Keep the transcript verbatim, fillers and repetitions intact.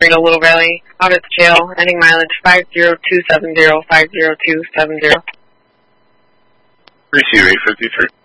Reno Little Valley, out at the jail, ending mileage five zero two seven zero, five zero two seven zero. Receive eight fifty-three.